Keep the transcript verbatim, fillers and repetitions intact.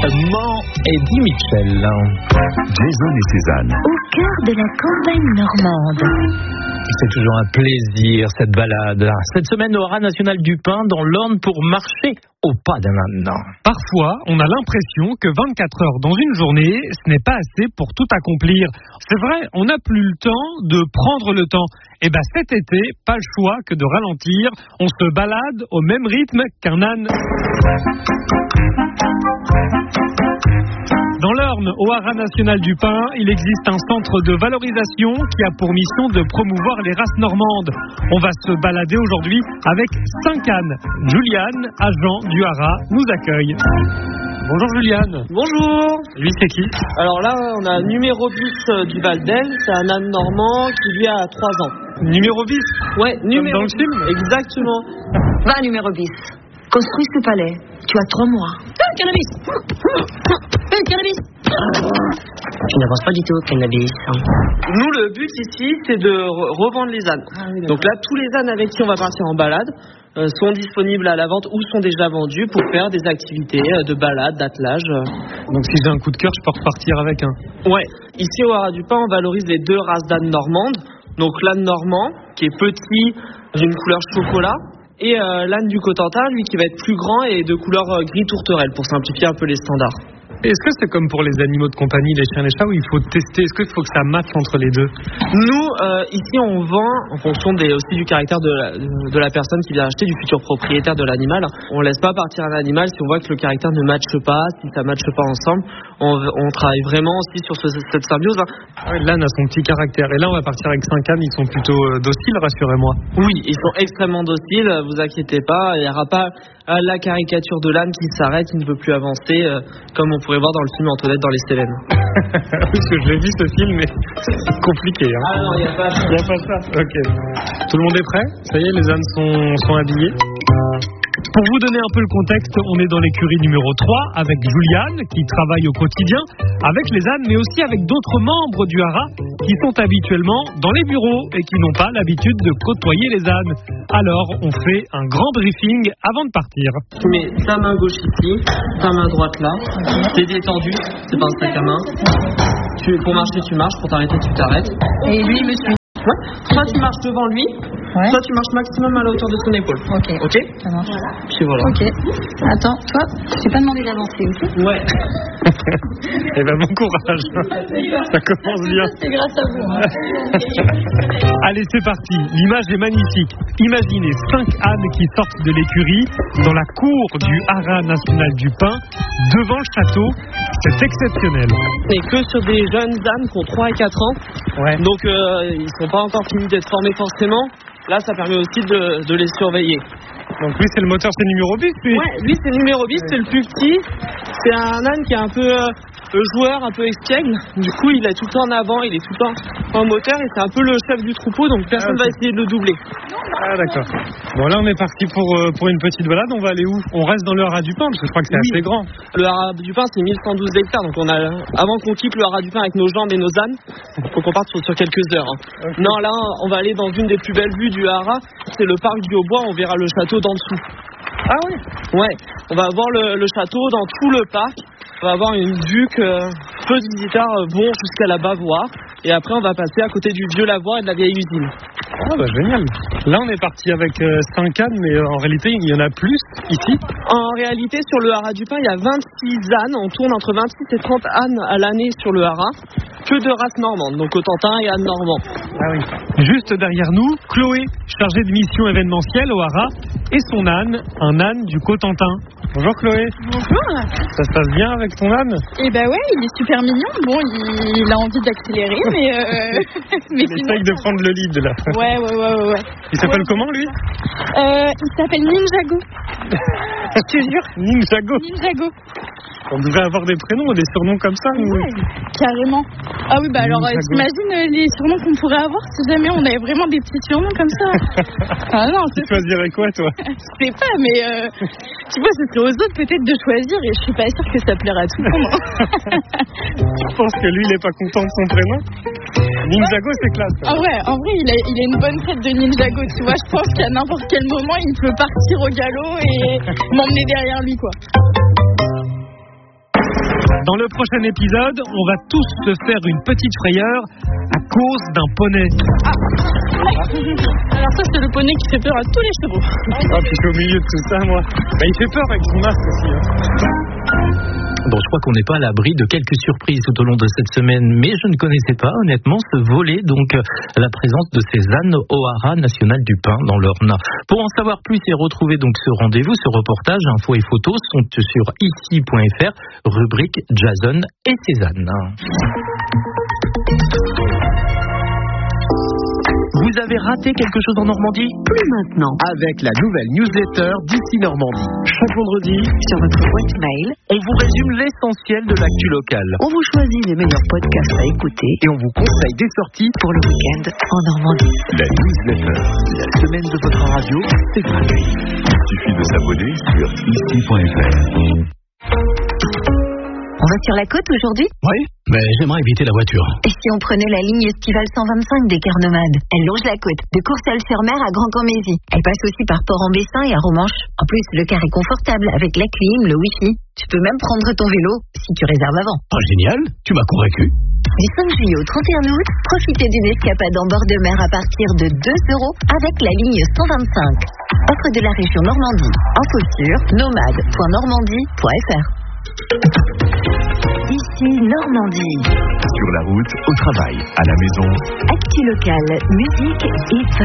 Mans et Eddie Mitchell. Jason et Cézanne. Au cœur de la campagne normande. C'est toujours un plaisir cette balade. Cette semaine au Haras national du Pin dans l'Orne pour marcher au pas d'un âne. Parfois, on a l'impression que vingt-quatre heures dans une journée, ce n'est pas assez pour tout accomplir. C'est vrai, on n'a plus le temps de prendre le temps. Et bien cet été, pas le choix que de ralentir. On se balade au même rythme qu'un âne. Dans l'Orne, au Haras national du Pin, il existe un centre de valorisation qui a pour mission de promouvoir les races normandes. On va se balader aujourd'hui avec cinq ânes. Juliane, agent du Haras, nous accueille. Bonjour Juliane. Bonjour. Lui c'est qui? Alors là, on a numéro bis du Val d'El, c'est un âne normand qui lui a trois ans. Numéro bis? Ouais, numéro dans le film. Exactement. Va numéro bis. Construis ce palais. Tu as trois mois. Ah, cannabis. Ah, cannabis. Je n'avance pas du tout au cannabis. Nous, le but ici, c'est de re- revendre les ânes. Ah, oui, donc là, tous les ânes avec qui on va partir en balade euh, sont disponibles à la vente ou sont déjà vendus pour faire des activités euh, de balade, d'attelage. euh. Donc si j'ai un coup de cœur, je peux repartir avec un. Ouais. Ici, au Haras du Pin, on valorise les deux races d'ânes normandes. Donc l'âne normand, qui est petit, d'une couleur chocolat. Et euh, l'âne du Cotentin, lui, qui va être plus grand et de couleur euh, gris tourterelle, pour simplifier un peu les standards. Est-ce que c'est comme pour les animaux de compagnie, les chiens, les chats, où il faut tester? Est-ce qu'il faut que ça matche entre les deux? Nous, euh, ici, on vend en fonction des, aussi du caractère de la, de la personne qui vient acheter, du futur propriétaire de l'animal. On laisse pas partir un animal si on voit que le caractère ne matche pas, si ça matche pas ensemble. On, on travaille vraiment aussi sur ce, cette symbiose. Ah oui, l'âne a son petit caractère. Et là, on va partir avec cinq ânes. Ils sont plutôt euh, dociles, rassurez-moi. Oui, ils sont extrêmement dociles. Vous inquiétez pas. Il n'y aura pas euh, la caricature de l'âne qui s'arrête, qui ne veut plus avancer, euh, comme on pourrait voir dans le film Antoinette dans les Cévennes. Oui, parce que je l'ai vu ce film, mais c'est compliqué. Hein. Ah non, il n'y a pas ça. Il n'y a pas ça. Ok. Tout le monde est prêt? Ça y est, les ânes sont, sont habillés. Pour vous donner un peu le contexte, on est dans l'écurie numéro trois avec Juliane qui travaille au quotidien avec les ânes, mais aussi avec d'autres membres du Haras qui sont habituellement dans les bureaux et qui n'ont pas l'habitude de côtoyer les ânes. Alors, on fait un grand briefing avant de partir. Tu mets ta main gauche ici, ta main droite là. T'es détendu, c'est pas un sac à main. Tu, pour marcher, tu marches. Pour t'arrêter, tu t'arrêtes. Et lui, monsieur. Ouais. Soit tu marches devant lui, Ouais. soit tu marches maximum à la hauteur de son épaule. Ok. Ok. Ça marche. Puis voilà. Ok. Attends, toi, je t'ai pas demandé d'avancer aussi. Ouais. Eh ben, bon courage. Ça commence bien. C'est grâce à vous. Allez, c'est parti. L'image est magnifique. Imaginez cinq ânes qui sortent de l'écurie dans la cour du Haras national du Pin, devant le château. C'est exceptionnel. Et que sur des jeunes ânes qui ont trois et quatre ans. Ouais. Donc euh, ils sont pas encore finis d'être formés forcément. Là, ça permet aussi de, de les surveiller. Donc lui, c'est le moteur, c'est le numéro bis, lui. Ouais, lui c'est le numéro bis, c'est le plus petit. C'est un âne qui est un peu euh, joueur, un peu espiègle. Du coup, il est tout le temps en avant, il est tout le temps en moteur et c'est un peu le chef du troupeau, donc personne Ah, va essayer de le doubler. Ah d'accord. Bon là on est parti pour, euh, pour une petite balade, on va aller où? On reste dans le Haras du Pin parce que je crois que c'est Oui. assez grand. Le Haras du Pin, c'est mille cent douze hectares, donc on a, avant qu'on quitte le Haras du Pin avec nos jambes et nos ânes, il faut qu'on parte sur, sur quelques heures. Hein. Okay. Non, là, on va aller dans une des plus belles vues du Haras, c'est le parc du Haut-Bois, on verra le château d'en dessous. Ah oui. Ouais, on va voir le, le château dans tout le parc. On va avoir une vue que peu de visiteurs vont jusqu'à là-bas voir. Et après, on va passer à côté du vieux lavoir et de la vieille usine. Ah bah génial. Là on est parti avec euh, cinq ânes, mais euh, en réalité il y en a plus ici. En réalité, sur le Haras du Pin, il y a vingt-six ânes. On tourne entre vingt-six et trente ânes à l'année sur le Haras. Que de races normandes, donc Cotentin et âne normand. Ah oui. Juste derrière nous, Chloé, chargée de mission événementielle au Haras, et son âne, un âne du Cotentin. Bonjour Chloé. Bonjour. Ça se passe bien avec ton âne? Eh ben ouais, il est super mignon. Bon, il, il a envie d'accélérer, mais euh, mais Il sinon. essaye de prendre le lead là. Ouais, ouais, ouais, ouais. ouais. Il s'appelle Ouais. comment lui? Euh, il s'appelle Ninjago. Je te jure. Ninjago. Ninjago. On devrait avoir des prénoms, des surnoms comme ça. ou- Ouais, carrément. Ah oui, bah alors, euh, Ninjago. t'imagines euh, les surnoms qu'on pourrait avoir si jamais on avait vraiment des petits surnoms comme ça. Ah non, Tu c'est- choisirais quoi toi? je sais pas, mais euh, tu vois, ce serait aux autres peut-être de choisir et je suis pas sûre que ça plairait à tout le monde. Je pense que lui il est pas content de son prénom. Ninjago c'est classe. Ah ouais, en vrai, il a, il a une bonne tête de Ninjago, tu vois. Je pense qu'à n'importe quel moment, il peut partir au galop et m'emmener derrière lui, quoi. Dans le prochain épisode, on va tous se faire une petite frayeur à cause d'un poney. Alors ça, c'est le poney qui fait peur à tous les chevaux. Ah, puis je suis au milieu de tout ça, moi. Bah, il fait peur avec son masque aussi. Hein. Bon, je crois qu'on n'est pas à l'abri de quelques surprises tout au long de cette semaine, mais je ne connaissais pas honnêtement ce volet, donc la présence de ces ânes au Haras national du Pin dans l'Orne. Pour en savoir plus et retrouver donc ce rendez-vous, ce reportage, infos et photos sont sur ici point f r, rubrique Jason et ses ânes. Vous avez raté quelque chose en Normandie? Plus maintenant. Avec la nouvelle newsletter d'ici Normandie. Chaque vendredi, Sur votre boîte mail, on vous résume l'essentiel de l'actu locale. on vous choisit les meilleurs podcasts à écouter Et on vous conseille des sorties pour le week-end en Normandie. La newsletter, la semaine de votre radio, c'est gratuit. Il suffit de s'abonner sur ici point f r. On va sur la côte aujourd'hui? Oui, mais j'aimerais éviter la voiture. Et si on prenait la ligne estivale cent vingt-cinq des Cœurs Nomades? Elle longe la côte, de Courcelles-sur-Mer à Grand-Cammésie. Elle passe aussi par Port-en-Bessin et à Romanche. En plus, le car est confortable avec la clim, le wifi. Tu peux même prendre ton vélo si tu réserves avant. Oh, génial, tu m'as convaincu. Du cinq juillet au trente et un août, profitez d'une escapade en bord de mer à partir de deux euros avec la ligne cent vingt-cinc. Offre de la région Normandie. Info sur nomade point normandie point f r. Ici Normandie. Sur la route, au travail, à la maison. Actu locale, musique et